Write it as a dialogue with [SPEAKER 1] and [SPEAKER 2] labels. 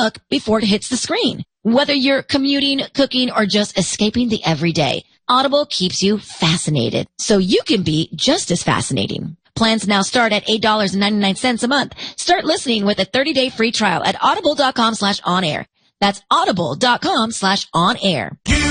[SPEAKER 1] book before it hits the screen. Whether you're commuting, cooking, or just escaping the everyday, Audible keeps you fascinated, so you can be just as fascinating. Plans now start at $8.99 a month. Start listening with a 30-day free trial at audible.com/onair. That's audible.com/onair.